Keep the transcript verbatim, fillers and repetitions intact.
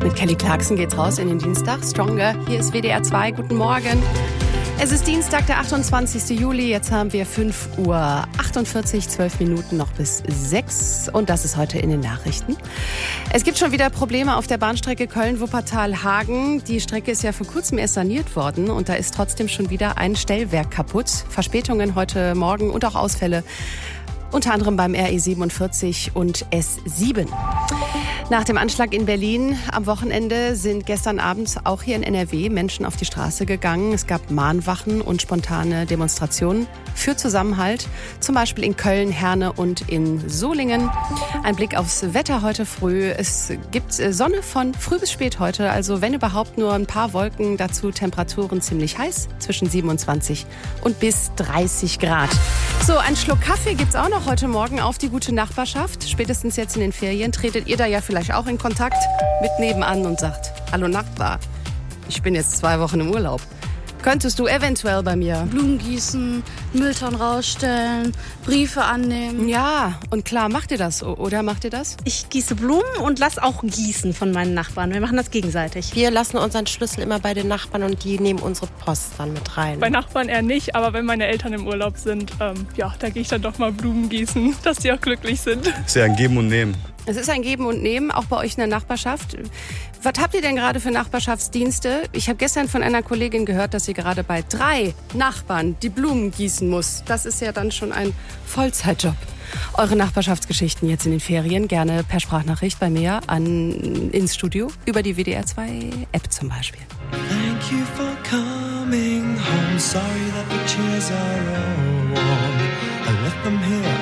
Mit Kelly Clarkson geht's raus in den Dienstag. Stronger. Hier ist W D R zwei. Guten Morgen. Es ist Dienstag, der achtundzwanzigsten Juli. Jetzt haben wir fünf Uhr achtundvierzig, zwölf Minuten noch bis sechs. Und das ist heute in den Nachrichten. Es gibt schon wieder Probleme auf der Bahnstrecke Köln-Wuppertal-Hagen. Die Strecke ist ja vor kurzem erst saniert worden. Und da ist trotzdem schon wieder ein Stellwerk kaputt. Verspätungen heute Morgen und auch Ausfälle. Unter anderem beim R E siebenundvierzig und S sieben. Nach dem Anschlag in Berlin am Wochenende sind gestern Abend auch hier in N R W Menschen auf die Straße gegangen. Es gab Mahnwachen und spontane Demonstrationen für Zusammenhalt, zum Beispiel in Köln, Herne und in Solingen. Ein Blick aufs Wetter heute früh. Es gibt Sonne von früh bis spät heute, also wenn überhaupt nur ein paar Wolken, dazu Temperaturen ziemlich heiß, zwischen siebenundzwanzig und bis dreißig Grad. So, ein Schluck Kaffee gibt's auch noch heute Morgen auf die gute Nachbarschaft. Spätestens jetzt in den Ferien tretet ihr da ja vielleicht auch in Kontakt mit nebenan und sagt, hallo Nachbar, ich bin jetzt zwei Wochen im Urlaub. Könntest du eventuell bei mir Blumen gießen, Mülltonnen rausstellen, Briefe annehmen? Ja, und klar, macht ihr das, oder macht ihr das? Ich gieße Blumen und lass auch gießen von meinen Nachbarn. Wir machen das gegenseitig. Wir lassen unseren Schlüssel immer bei den Nachbarn und die nehmen unsere Post dann mit rein. Bei Nachbarn eher nicht, aber wenn meine Eltern im Urlaub sind, ähm, ja, da gehe ich dann doch mal Blumen gießen, dass die auch glücklich sind. Das ist ja ein Geben und Nehmen. Es ist ein Geben und Nehmen, auch bei euch in der Nachbarschaft. Was habt ihr denn gerade für Nachbarschaftsdienste? Ich habe gestern von einer Kollegin gehört, dass sie gerade bei drei Nachbarn die Blumen gießen muss. Das ist ja dann schon ein Vollzeitjob. Eure Nachbarschaftsgeschichten jetzt in den Ferien gerne per Sprachnachricht bei mir an, ins Studio über die W D R zwei App zum Beispiel. Thank you for coming home. Sorry that the chairs are all warm. I left them here